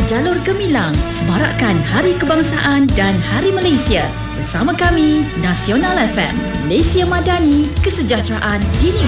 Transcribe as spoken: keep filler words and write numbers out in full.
jalur gemilang semarakkan Hari Kebangsaan dan Hari Malaysia. Bersama kami, Nasional F M, Malaysia Madani, kesejahteraan dini